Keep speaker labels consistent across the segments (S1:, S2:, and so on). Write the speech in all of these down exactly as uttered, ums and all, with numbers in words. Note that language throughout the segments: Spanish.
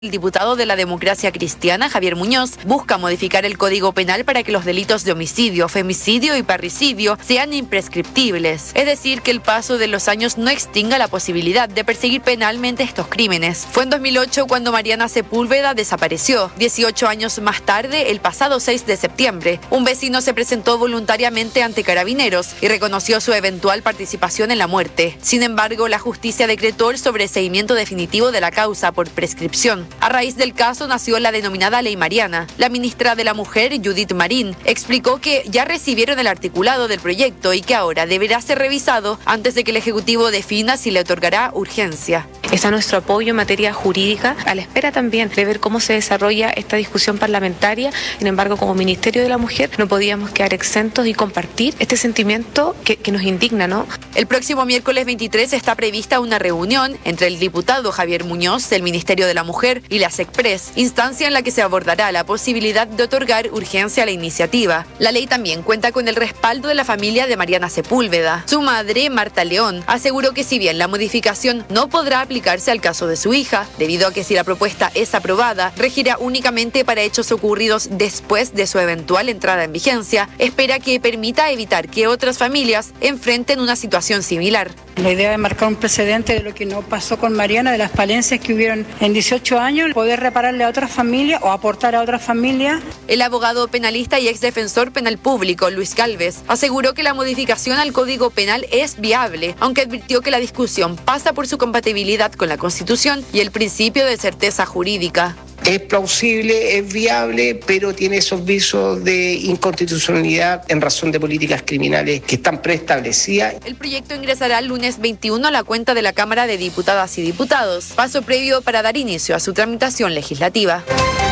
S1: El diputado de la Democracia Cristiana, Javier Muñoz, busca modificar el Código Penal para que los delitos de homicidio, femicidio y parricidio sean imprescriptibles. Es decir, que el paso de los años no extinga la posibilidad de perseguir penalmente estos crímenes. Fue en dos mil ocho cuando Mariana Sepúlveda desapareció. dieciocho años más tarde, el pasado seis de septiembre, un vecino se presentó voluntariamente ante Carabineros y reconoció su eventual participación en la muerte. Sin embargo, la justicia decretó el sobreseimiento definitivo de la causa por prescripción. A raíz del caso nació la denominada Ley Mariana. La ministra de la Mujer, Judith Marín, explicó que ya recibieron el articulado del proyecto y que ahora deberá ser revisado antes de que el Ejecutivo defina si le otorgará urgencia.
S2: Está nuestro apoyo en materia jurídica, a la espera también de ver cómo se desarrolla esta discusión parlamentaria. Sin embargo, como Ministerio de la Mujer no podíamos quedar exentos y compartir este sentimiento que, que nos indigna, ¿no?
S1: El próximo miércoles veintitrés está prevista una reunión entre el diputado Javier Muñoz del Ministerio de la Mujer y la SECPRES, instancia en la que se abordará la posibilidad de otorgar urgencia a la iniciativa. La ley también cuenta con el respaldo de la familia de Mariana Sepúlveda. Su madre, Marta León, aseguró que si bien la modificación no podrá aplicar al caso de su hija, debido a que si la propuesta es aprobada, regirá únicamente para hechos ocurridos después de su eventual entrada en vigencia, espera que permita evitar que otras familias enfrenten una situación similar.
S3: La idea de marcar un precedente de lo que no pasó con Mariana, de las falencias que hubieron en dieciocho años, poder repararle a otras familias o aportar a otras familias.
S1: El abogado penalista y exdefensor penal público, Luis Gálvez, aseguró que la modificación al Código Penal es viable, aunque advirtió que la discusión pasa por su compatibilidad con la Constitución y el principio de certeza jurídica.
S4: Es plausible, es viable, pero tiene esos visos de inconstitucionalidad en razón de políticas criminales que están preestablecidas.
S1: El proyecto ingresará el lunes veintiuno a la cuenta de la Cámara de Diputadas y Diputados, paso previo para dar inicio a su tramitación legislativa.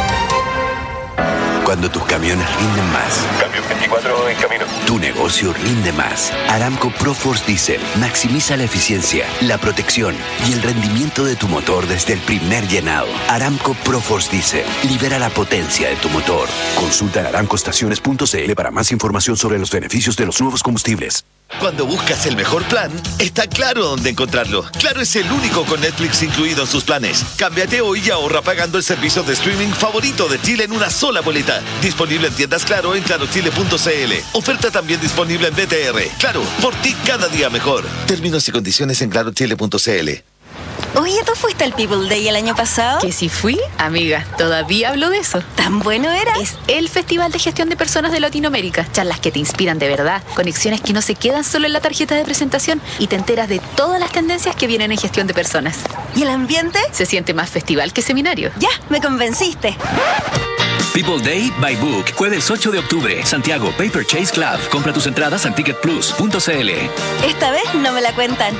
S5: Cuando tus camiones rinden más.
S6: Camión veinticuatro en camino.
S5: Tu negocio rinde más. Aramco ProForce Diesel maximiza la eficiencia, la protección y el rendimiento de tu motor desde el primer llenado. Aramco ProForce Diesel libera la potencia de tu motor. Consulta en aramco estaciones punto c l para más información sobre los beneficios de los nuevos combustibles.
S7: Cuando buscas el mejor plan, está Claro dónde encontrarlo. Claro es el único con Netflix incluido en sus planes. Cámbiate hoy y ahorra pagando el servicio de streaming favorito de Chile en una sola boleta. Disponible en tiendas Claro en claro chile punto c l. Oferta también disponible en B T R. Claro, por ti cada día mejor. Términos y condiciones en claro chile punto c l.
S8: Oye, ¿tú fuiste al People Day el año pasado?
S2: Que si fui, amiga, todavía hablo de eso.
S8: ¿Tan bueno era?
S2: Es el Festival de Gestión de Personas de Latinoamérica. Charlas que te inspiran de verdad, conexiones que no se quedan solo en la tarjeta de presentación y te enteras de todas las tendencias que vienen en gestión de personas.
S8: ¿Y el ambiente?
S2: Se siente más festival que seminario.
S8: Ya, me convenciste.
S9: People Day by Book, jueves ocho de octubre, Santiago Paper Chase Club. Compra tus entradas en ticket plus punto c l.
S8: Esta vez no me la cuentan.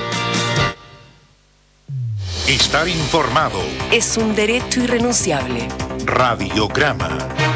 S10: Estar informado
S11: es un derecho irrenunciable.
S10: Radiograma.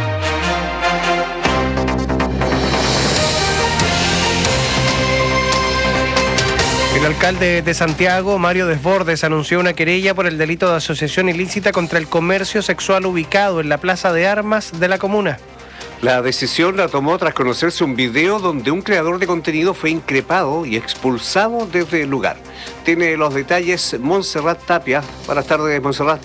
S12: El alcalde de Santiago, Mario Desbordes, anunció una querella por el delito de asociación ilícita contra el comercio sexual ubicado en la Plaza de Armas de la comuna.
S13: La decisión la tomó tras conocerse un video donde un creador de contenido fue increpado y expulsado desde el lugar. Tiene los detalles Montserrat Tapia. Buenas tardes, Montserrat.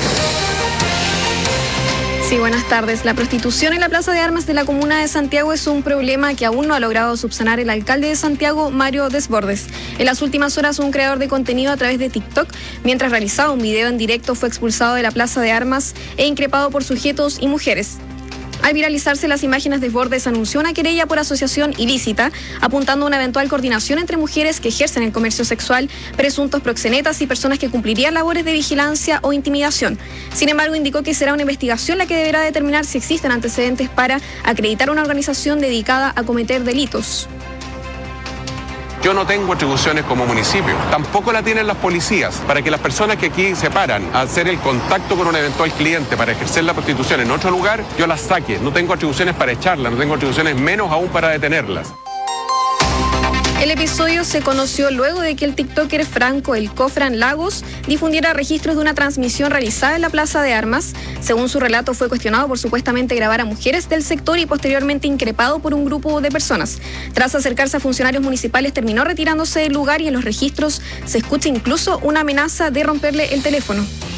S14: Sí, buenas tardes. La prostitución en la Plaza de Armas de la comuna de Santiago es un problema que aún no ha logrado subsanar el alcalde de Santiago, Mario Desbordes. En las últimas horas, un creador de contenido a través de TikTok, mientras realizaba un video en directo, fue expulsado de la Plaza de Armas e increpado por sujetos y mujeres. Al viralizarse las imágenes, Desbordes anunció una querella por asociación ilícita, apuntando a una eventual coordinación entre mujeres que ejercen el comercio sexual, presuntos proxenetas y personas que cumplirían labores de vigilancia o intimidación. Sin embargo, indicó que será una investigación la que deberá determinar si existen antecedentes para acreditar una organización dedicada a cometer delitos.
S15: Yo no tengo atribuciones como municipio, tampoco la tienen las policías, para que las personas que aquí se paran a hacer el contacto con un eventual cliente para ejercer la prostitución en otro lugar, yo las saque. No tengo atribuciones para echarlas, no tengo atribuciones menos aún para detenerlas.
S14: El episodio se conoció luego de que el tiktoker Franco El Cofran Lagos difundiera registros de una transmisión realizada en la Plaza de Armas. Según su relato, fue cuestionado por supuestamente grabar a mujeres del sector y posteriormente increpado por un grupo de personas. Tras acercarse a funcionarios municipales, terminó retirándose del lugar y en los registros se escucha incluso una amenaza de romperle el teléfono.